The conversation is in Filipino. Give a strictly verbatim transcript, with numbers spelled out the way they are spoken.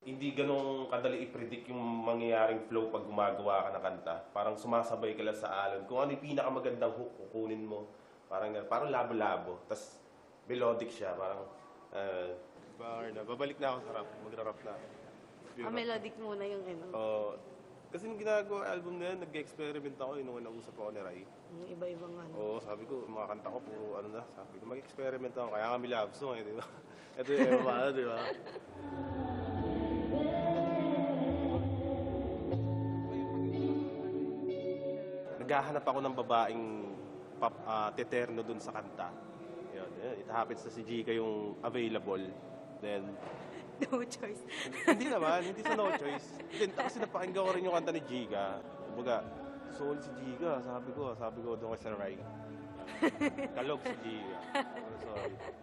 Hindi gano'n kadali i-predict yung mangyayaring flow pag gumagawa ka ng kanta. Parang sumasabay ka lang sa alon. Kung ano yung pinakamagandang hook, kukunin mo. Parang gano'n. Parang labo-labo. Tapos melodic siya. Parang, uh, bakit na. Babalik na ako sa rap. Magra-rap na ako. Ah, melodic muna yung ano. Oo. Kasi nung ginagawa album na yun, nag-experiment ako. Yun, nung nausap ako ni Rai. Yung iba-ibang ano. Oo, sabi ko, mga kanta ko, puro ano na. Sabi ko, mag-experiment ako. Kaya kami love song eh, di ba? Ito yung Emma, di ba? Naghahanap ako ng babaeng pop, uh, teterno dun sa kanta. Yun, yun. It happens na si Gika yung available. Then, No choice. hindi naman, hindi sa no choice. Then, kasi napakinggan ko rin yung kanta ni Gika. Kumbaga, solid si Gika, sabi ko, sabi ko doon kay Sir Rai. Kalog si Gika. Sorry.